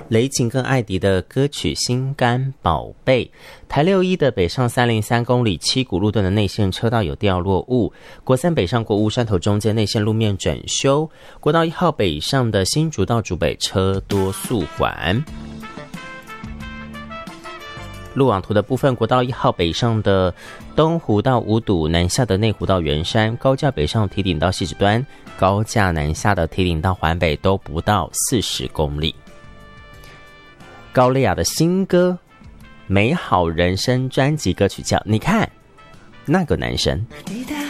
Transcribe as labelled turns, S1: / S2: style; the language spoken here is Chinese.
S1: 雷霆跟艾迪的歌曲《心肝宝贝》，台61的北上303公里七股路段的内线车道有掉落物，国3北上国五山头中间内线路面整修，国道1号北上的新竹到竹北车多速缓。路网图的部分，国道1号北上的东湖到五堵，南下的内湖到圆山，高架北上堤顶到汐止端，高架南下的堤顶到环北都不到40公里。高丽雅的新歌《美好人生》专辑歌曲叫《你看那个男生》。